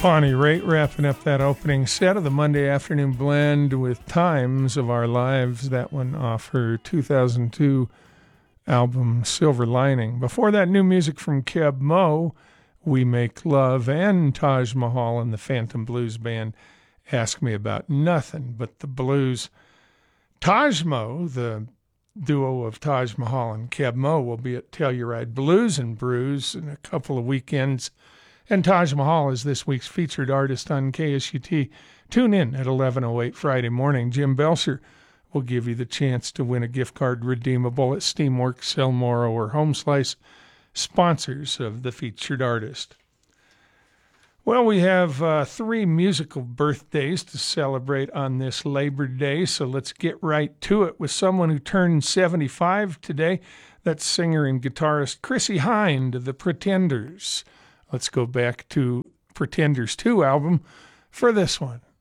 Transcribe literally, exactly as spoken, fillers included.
Bonnie Raitt wrapping up that opening set of the Monday Afternoon Blend with Times of Our Lives, that one off her two thousand two album Silver Lining. Before that, new music from Keb Mo, We Make Love, and Taj Mahal and the Phantom Blues Band, Ask Me About Nothing But the Blues. Taj Mo, the duo of Taj Mahal and Keb Mo, will be at Telluride Blues and Brews in a couple of weekends. And Taj Mahal is this week's featured artist on K S U T. Tune in at eleven oh eight Friday morning. Jim Belcher will give you the chance to win a gift card redeemable at Steamworks, Elmore, or Home Slice, sponsors of the featured artist. Well, we have uh, three musical birthdays to celebrate on this Labor Day, so let's get right to it with someone who turned seventy-five today. That's singer and guitarist Chrissie Hynde of the Pretenders. Let's go back to Pretenders two album for this one.